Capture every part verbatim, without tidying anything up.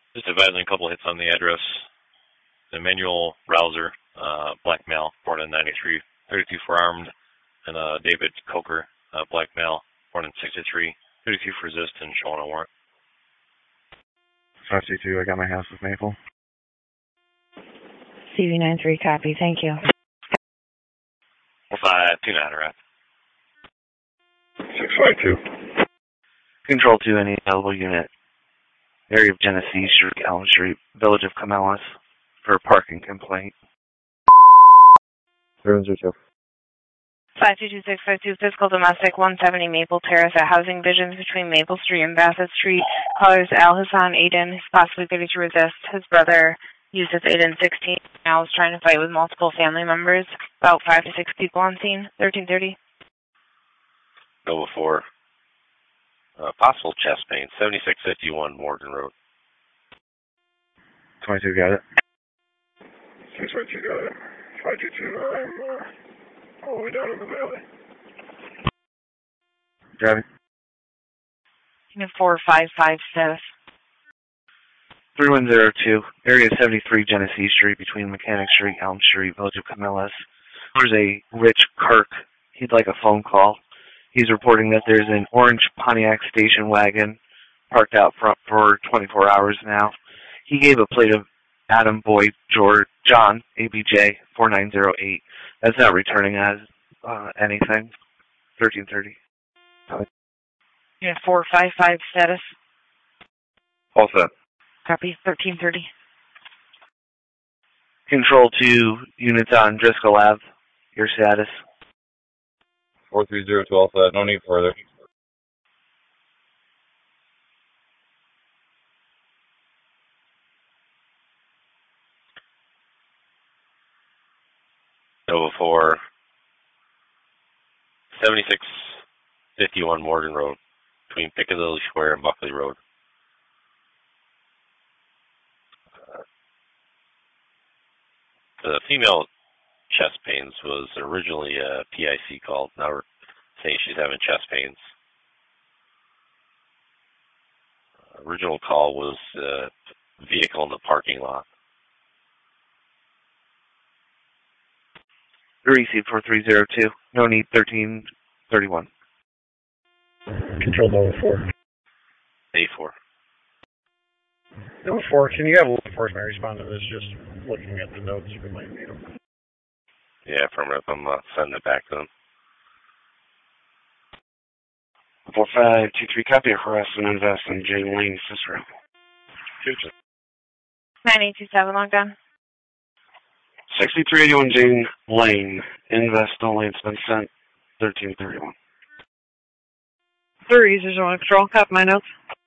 Just advising a couple hits on the address. Emmanuel Rouser, uh, black male, born in ninety-three, thirty-two for armed, and uh, David Coker, uh, black male, born in sixty-three, thirty-two for resist, and showing a warrant. five two two, I got my house with Maple. C V nine three, copy, thank you. five two nine, right. six five two. Control two, any available unit. Area of Genesee Street, Elm Street, Village of Camellas, for a parking complaint. zero zero two. five two two six five two, physical domestic, one seventy Maple Terrace at Housing Visions between Maple Street and Bassett Street. Callers Al Hassan Aiden, who's possibly thirty-two resist. His brother, Yusuf Aiden, sixteen, now is trying to fight with multiple family members. About five to six people on scene, thirteen thirty. Go before. Uh, possible chest pain, seventy-six fifty-one Morgan Road. twenty-two, got it. six five two, got it. five two two, I'm uh, all the way down in the valley. Driving. four five five status. three one zero two, area seventy-three Genesee Street between Mechanic Street, Elm Street, Village of Camellas. There's a Rich Kirk. He'd like a phone call. He's reporting that there's an orange Pontiac station wagon parked out front for twenty-four hours now. He gave a plate of Adam Boyd George John A B J four nine zero eight. That's not returning as uh, anything. thirteen thirty. Yeah, four five five status. All set. Copy, thirteen thirty. Control two, units on Driscoll Ave. Your status. four three zero two, all set. No need further. Go before. seventy-six fifty-one Morgan Road, between Piccadilly Square and Buckley Road. Uh, the female chest pains was originally a P I C call. Now we're saying she's having chest pains. Uh, original call was uh, vehicle in the parking lot. Received four three zero two. No need thirteen thirty-one. Control number four. A four. Number four, can you have a law enforcement respond to this? Just looking at the notes, we might need them. Yeah, affirmative. I'm uh, sending it back to them. four five two three, copy of harassment and invest in Jane Lane, Cicero. Future. nine eight two seven, log down. sixty-three eighty-one Jane Lane, invest only, it's been sent, thirteen thirty-one. Three users on control, copy my notes.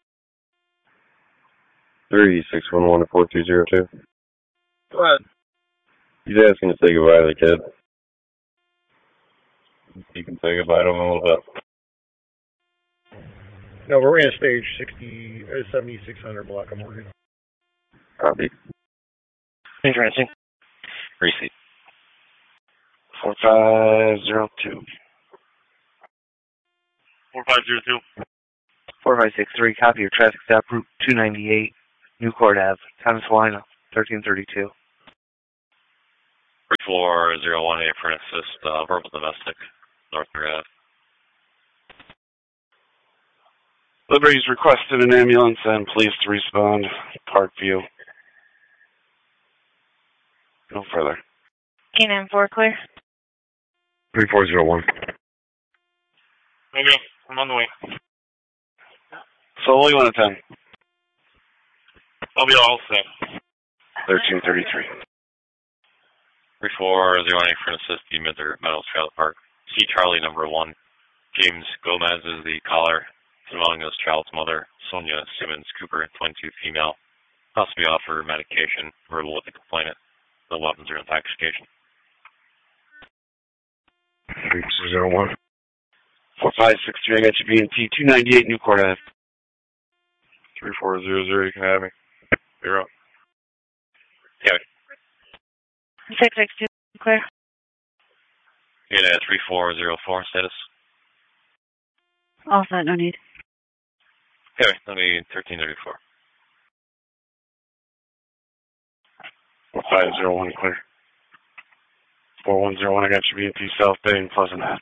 three six one one four three zero two. Go ahead. He's asking to say goodbye to the kid. You can say goodbye to him a little bit. No, we're in a stage sixty, uh, seventy-six hundred block of Morgan. Copy. Interesting. Receipt. four five zero two. four five zero two. four five six three, copy of traffic stop route two ninety-eight, Newcourt Ave, Thomaswina, thirteen thirty-two. four zero one eight for an assist, uh, verbal domestic, North Ave. Liberty's requested an ambulance and police to respond. Parkview. No further. K nine four clear. three four zero one. Okay, I'm on the way. So what do you want to ten? I'll be all set. thirteen thirty-three. three four zero one eight for an assist, you mid the Meadows Trailer Park. C Charlie number one. James Gomez is the caller. Among us, child's mother, Sonia Simmons Cooper, twenty-two, female. Possibly offer medication, verbal with the complainant. No weapons or intoxication. three zero one. four five six three, I got you B and T, two ninety-eight Newcourt Ave. three four zero zero, you can have me. You're up. Yeah. six six two clear. Yeah, three four zero four status. All set, no need. Okay, let me thirteen thirty-four. five zero one clear. four one zero one, I got your B and P South Bay and Pleasant Ave.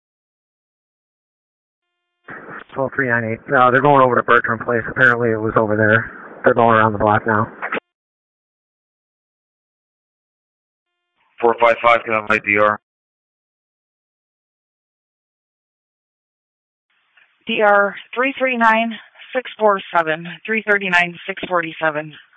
twelve three nine eight. No, they're going over to Bertram Place. Apparently it was over there. They're going around the block now. four five five, can I have my D R? D R three three nine six four seven, three three nine six four seven.